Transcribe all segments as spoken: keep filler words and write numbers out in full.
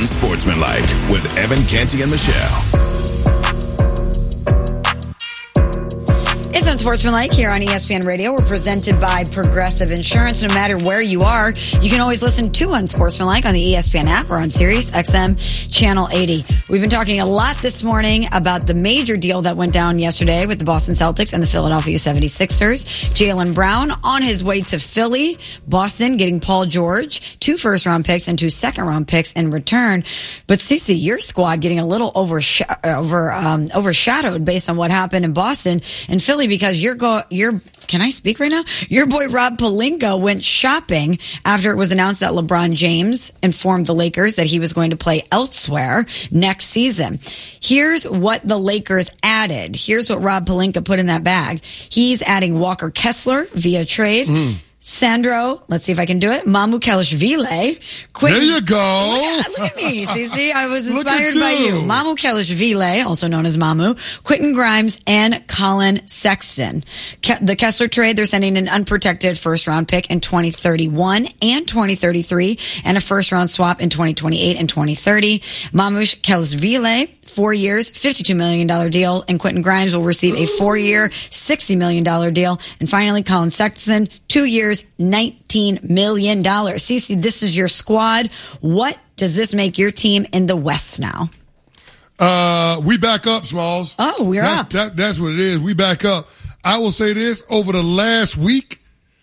Unsportsmanlike with Evan Canty and Michelle. It's Unsportsmanlike here on E S P N Radio. We're presented by Progressive Insurance. No matter where you are, you can always listen to Unsportsmanlike on the E S P N app or on Sirius X M Channel eighty. We've been talking a lot this morning about the major deal that went down yesterday with the Boston Celtics and the Philadelphia seventy-sixers. Jaylen Brown on his way to Philly. Boston getting Paul George, two first-round picks and two second-round picks in return. But Cece, your squad getting a little oversh- over um, overshadowed based on what happened in Boston and Philly. Because your go, your can I speak right now? Your boy Rob Pelinka went shopping after it was announced that LeBron James informed the Lakers that he was going to play elsewhere next season. Here's what the Lakers added. Here's what Rob Pelinka put in that bag. He's adding Walker Kessler via trade. Mm. Sandro, let's see if I can do it. Mamu Kelishvili. Quentin, there you go. Look at, look at me, Cece. I was inspired you. by you. Mamu Kelishvili, also known as Mamu, Quentin Grimes, and Colin Sexton. Ke- the Kessler trade, they're sending an unprotected first-round pick in twenty thirty-one and twenty thirty-three, and a first-round swap in twenty twenty-eight and twenty thirty. Mamu Kelishvili, four years, fifty-two million dollars deal, and Quentin Grimes will receive a four-year, sixty million dollars deal. And finally, Colin Sexton, two years, nineteen million dollars. Cece, this is your squad. What does this make your team in the West now? Uh, we back up, Smalls. Oh, we're that's, up. That, that's what it is. We back up. I will say this, over the last week,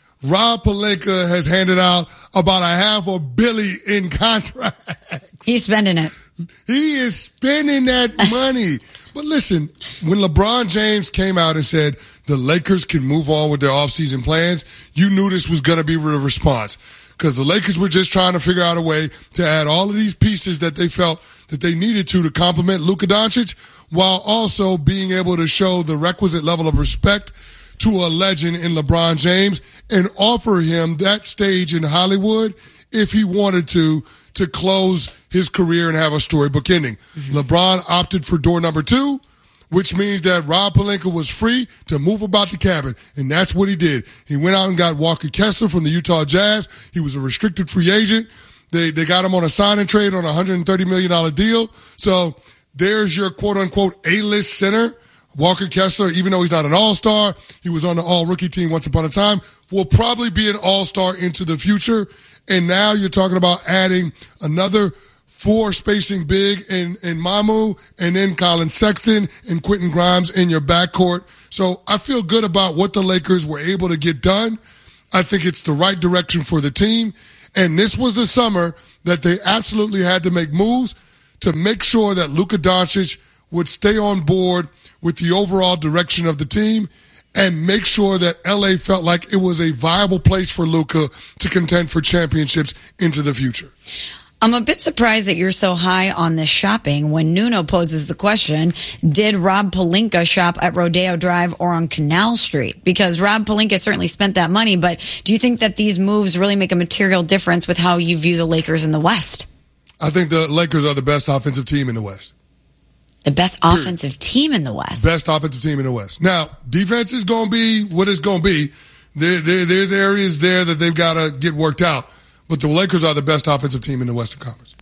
Rob Pelinka has handed out about a half a billion in contracts. He's spending it. He is spending that money. But listen, when LeBron James came out and said the Lakers can move on with their offseason plans, you knew this was going to be the response. Because the Lakers were just trying to figure out a way to add all of these pieces that they felt that they needed to to complement Luka Doncic, while also being able to show the requisite level of respect to a legend in LeBron James and offer him that stage in Hollywood if he wanted to, to close his career and have a storybook ending. Mm-hmm. LeBron opted for door number two, which means that Rob Pelinka was free to move about the cabin, and that's what he did. He went out and got Walker Kessler from the Utah Jazz. He was a restricted free agent. They they got him on a sign and trade on a one hundred thirty million dollars deal. So there's your quote-unquote A-list center. Walker Kessler, even though he's not an all-star, he was on the all-rookie team once upon a time, will probably be an all-star into the future. And now you're talking about adding another four spacing big in, in Mamu, and then Colin Sexton and Quentin Grimes in your backcourt. So I feel good about what the Lakers were able to get done. I think it's the right direction for the team. And this was the summer that they absolutely had to make moves to make sure that Luka Doncic would stay on board with the overall direction of the team and make sure that L A felt like it was a viable place for Luka to contend for championships into the future. I'm a bit surprised that you're so high on this shopping when Nuno poses the question, did Rob Pelinka shop at Rodeo Drive or on Canal Street? Because Rob Pelinka certainly spent that money, but do you think that these moves really make a material difference with how you view the Lakers in the West? I think the Lakers are the best offensive team in the West. The best Period. offensive team in the West? Best offensive team in the West. Now, defense is going to be what it's going to be. There, there, there's areas there that they've got to get worked out. But the Lakers are the best offensive team in the Western Conference.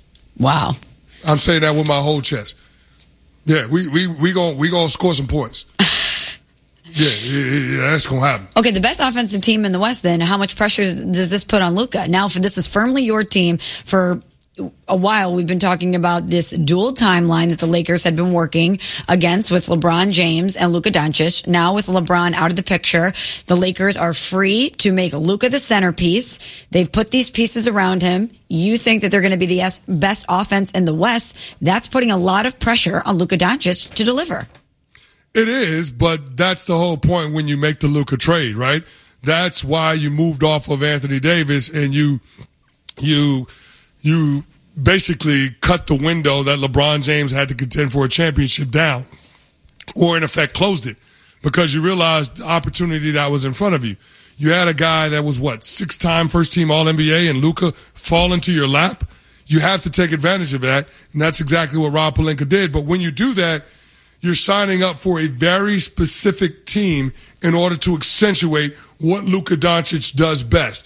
Wow. I'm saying that with my whole chest. Yeah, we we we gonna we gonna score some points. yeah, yeah, yeah, that's gonna happen. Okay, the best offensive team in the West. Then, how much pressure does this put on Luka? Now, for this is firmly your team. For a while, we've been talking about this dual timeline that the Lakers had been working against with LeBron James and Luka Doncic. Now with LeBron out of the picture, the Lakers are free to make Luka the centerpiece. They've put these pieces around him. You think that they're going to be the best offense in the West. That's putting a lot of pressure on Luka Doncic to deliver. It is, but that's the whole point when you make the Luka trade, right? That's why you moved off of Anthony Davis and you, you, you basically cut the window that LeBron James had to contend for a championship down, or in effect closed it, because you realized the opportunity that was in front of you. You had a guy that was, what, six-time first-team All N B A and Luka fall into your lap. You have to take advantage of that, and that's exactly what Rob Pelinka did. But when you do that, you're signing up for a very specific team in order to accentuate what Luka Doncic does best.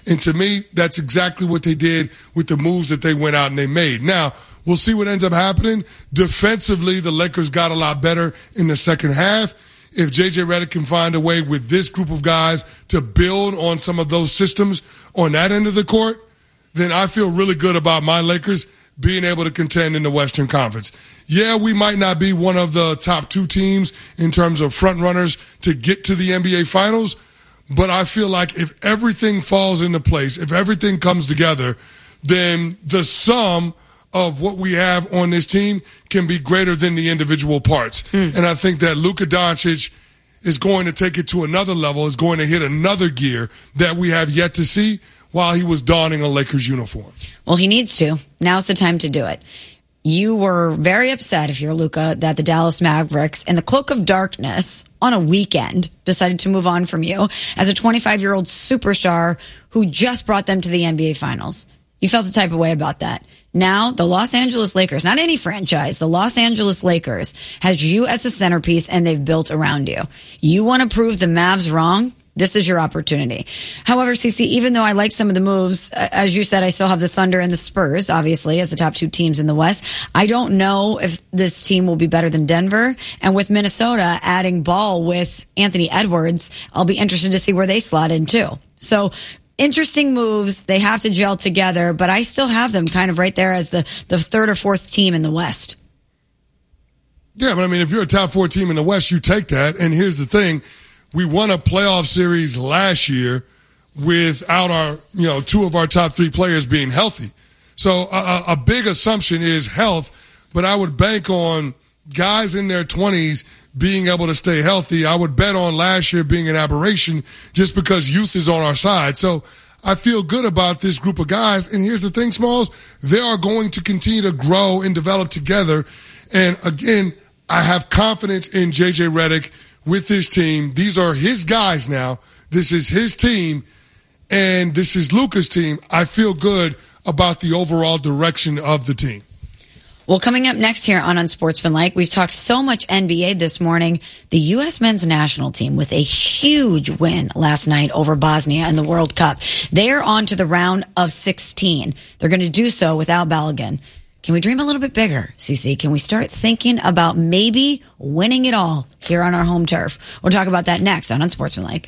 And to me, that's exactly what they did with the moves that they went out and they made. Now, we'll see what ends up happening. Defensively, the Lakers got a lot better in the second half. If J J Redick can find a way with this group of guys to build on some of those systems on that end of the court, then I feel really good about my Lakers being able to contend in the Western Conference. Yeah, we might not be one of the top two teams in terms of front runners to get to the N B A Finals, but I feel like if everything falls into place, if everything comes together, then the sum of what we have on this team can be greater than the individual parts. Mm. And I think that Luka Doncic is going to take it to another level, is going to hit another gear that we have yet to see while he was donning a Lakers uniform. Well, he needs to. Now's the time to do it. You were very upset, if you're Luka, that the Dallas Mavericks, in the cloak of darkness on a weekend, decided to move on from you as a twenty-five-year-old superstar who just brought them to the N B A Finals. You felt the type of way about that. Now, the Los Angeles Lakers, not any franchise, the Los Angeles Lakers has you as the centerpiece and they've built around you. You want to prove the Mavs wrong? This is your opportunity. However, CeCe, even though I like some of the moves, as you said, I still have the Thunder and the Spurs, obviously, as the top two teams in the West. I don't know if this team will be better than Denver. And with Minnesota adding Ball with Anthony Edwards, I'll be interested to see where they slot in too. So, interesting moves. They have to gel together, but I still have them kind of right there as the, the third or fourth team in the West. Yeah, but I mean, if you're a top four team in the West, you take that. And here's the thing. We won a playoff series last year without our, you know, two of our top three players being healthy. So a, a big assumption is health, but I would bank on guys in their twenties being able to stay healthy. I would bet on last year being an aberration just because youth is on our side. So I feel good about this group of guys. And here's the thing, Smalls, they are going to continue to grow and develop together. And again, I have confidence in J J Redick with this team. These are his guys now. This is his team, and this is Luka's team. I feel good about the overall direction of the team. Well, coming up next here on Unsportsmanlike, we've talked so much N B A this morning. The U S men's national team with a huge win last night over Bosnia in the World Cup. They are on to the round of sixteen. They're going to do so without Balogun. Can we dream a little bit bigger, CeCe? Can we start thinking about maybe winning it all here on our home turf? We'll talk about that next on Unsportsmanlike.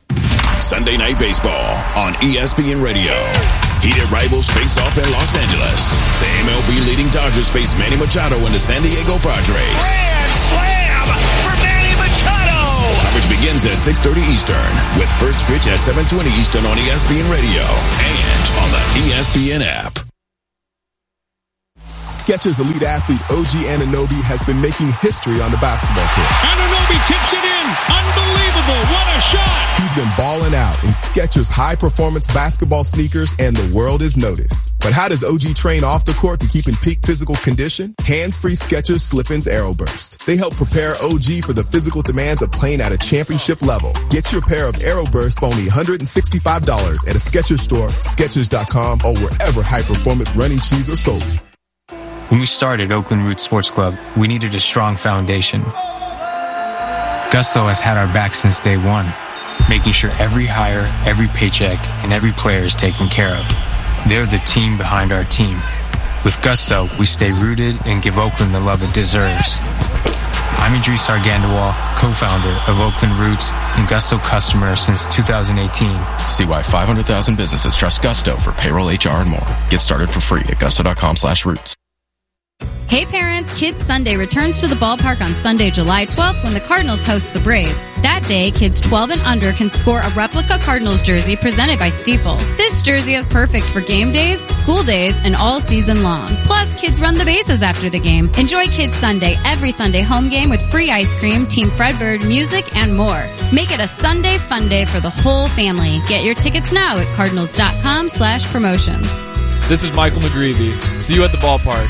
Sunday Night Baseball on E S P N Radio. Heated rivals face off in Los Angeles. The M L B leading Dodgers face Manny Machado and the San Diego Padres. Grand slam for Manny Machado! Coverage begins at six thirty Eastern with first pitch at seven twenty Eastern on E S P N Radio and on the E S P N app. Skechers elite athlete O G Anunoby has been making history on the basketball court. Anunoby tips it in. Unbelievable. What a shot. He's been balling out in Skechers high-performance basketball sneakers, and the world is noticed. But how does O G train off the court to keep in peak physical condition? Hands-free Skechers Slip-ins Aeroburst. They help prepare O G for the physical demands of playing at a championship level. Get your pair of Aeroburst for only one hundred sixty-five dollars at a Skechers store, Skechers dot com, or wherever high-performance running shoes are sold. When we started Oakland Roots Sports Club, we needed a strong foundation. Gusto has had our back since day one, making sure every hire, every paycheck, and every player is taken care of. They're the team behind our team. With Gusto, we stay rooted and give Oakland the love it deserves. I'm Idris Argandawal, co-founder of Oakland Roots and Gusto customer since two thousand eighteen. See why five hundred thousand businesses trust Gusto for payroll, H R, and more. Get started for free at gusto dot com slash roots. Hey parents, Kids Sunday returns to the ballpark on Sunday, July twelfth when the Cardinals host the Braves. That day, kids twelve and under can score a replica Cardinals jersey presented by Stiefel. This jersey is perfect for game days, school days, and all season long. Plus, kids run the bases after the game. Enjoy Kids Sunday every Sunday home game with free ice cream, Team Fredbird, music, and more. Make it a Sunday fun day for the whole family. Get your tickets now at cardinals dot com slash promotions. This is Michael McGreevy. See you at the ballpark.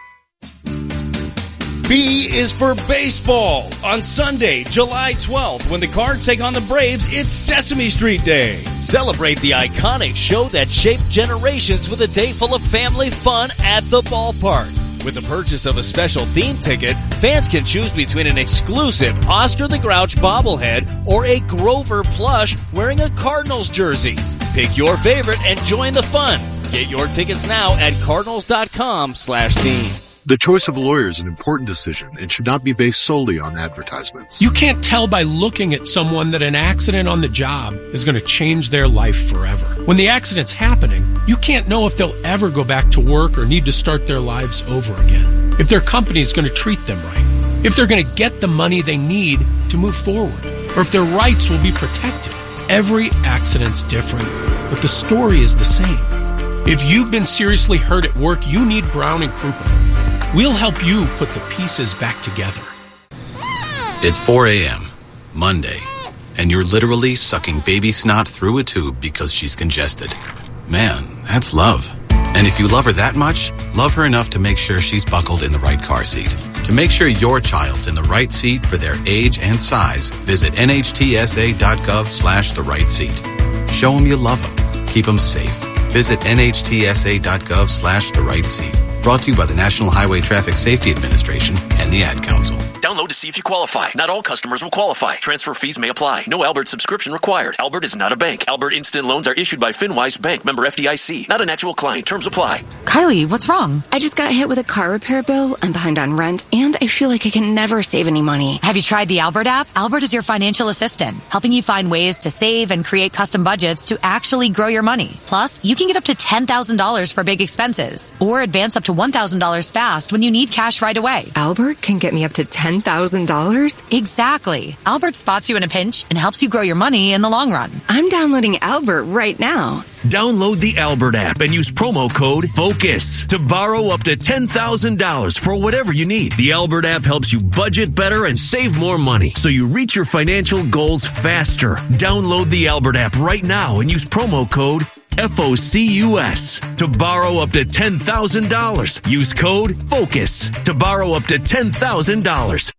B is for baseball. On Sunday, July twelfth, when the Cards take on the Braves, it's Sesame Street Day. Celebrate the iconic show that shaped generations with a day full of family fun at the ballpark. With the purchase of a special theme ticket, fans can choose between an exclusive Oscar the Grouch bobblehead or a Grover plush wearing a Cardinals jersey. Pick your favorite and join the fun. Get your tickets now at cardinals.com slash theme. The choice of a lawyer is an important decision and should not be based solely on advertisements. You can't tell by looking at someone that an accident on the job is going to change their life forever. When the accident's happening, you can't know if they'll ever go back to work or need to start their lives over again. If their company is going to treat them right. If they're going to get the money they need to move forward. Or if their rights will be protected. Every accident's different, but the story is the same. If you've been seriously hurt at work, you need Brown and Crouppen. We'll help you put the pieces back together. It's four a.m., Monday, and you're literally sucking baby snot through a tube because she's congested. Man, that's love. And if you love her that much, love her enough to make sure she's buckled in the right car seat. To make sure your child's in the right seat for their age and size, visit nhtsa.gov slash the right seat. Show them you love them. Keep them safe. Visit nhtsa.gov slash the right seat. Brought to you by the National Highway Traffic Safety Administration and the Ad Council. Download to see if you qualify. Not all customers will qualify. Transfer fees may apply. No Albert subscription required. Albert is not a bank. Albert Instant Loans are issued by FinWise Bank, member F D I C. Not an actual client. Terms apply. Kylie, what's wrong? I just got hit with a car repair bill. I'm behind on rent, and I feel like I can never save any money. Have you tried the Albert app? Albert is your financial assistant, helping you find ways to save and create custom budgets to actually grow your money. Plus, you can get up to ten thousand dollars for big expenses, or advance up to one thousand dollars fast when you need cash right away. Albert can get me up to ten thousand dollars? Exactly. Albert spots you in a pinch and helps you grow your money in the long run. I'm downloading Albert right now. Download the Albert app and use promo code FOCUS to borrow up to ten thousand dollars for whatever you need. The Albert app helps you budget better and save more money so you reach your financial goals faster. Download the Albert app right now and use promo code F O C U S to borrow up to ten thousand dollars. Use code FOCUS to borrow up to ten thousand dollars.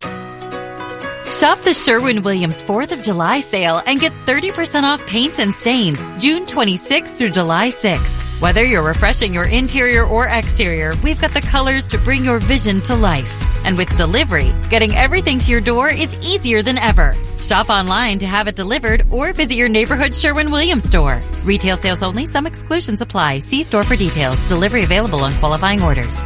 Shop the Sherwin-Williams fourth of July sale and get thirty percent off paints and stains June twenty-sixth through July sixth. Whether you're refreshing your interior or exterior, we've got the colors to bring your vision to life. And with delivery, getting everything to your door is easier than ever. Shop online to have it delivered or visit your neighborhood Sherwin-Williams store. Retail sales only. Some exclusions apply. See store for details. Delivery available on qualifying orders.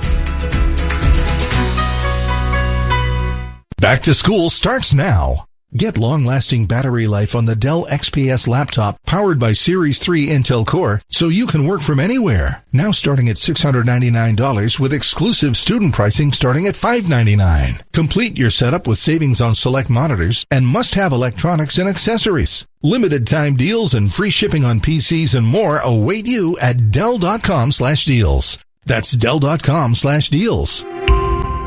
Back to school starts now. Get long-lasting battery life on the Dell X P S laptop powered by Series three Intel Core so you can work from anywhere. Now starting at six hundred ninety-nine dollars with exclusive student pricing starting at five hundred ninety-nine dollars. Complete your setup with savings on select monitors and must-have electronics and accessories. Limited time deals and free shipping on P Cs and more await you at Dell.com slash deals. That's Dell.com slash deals.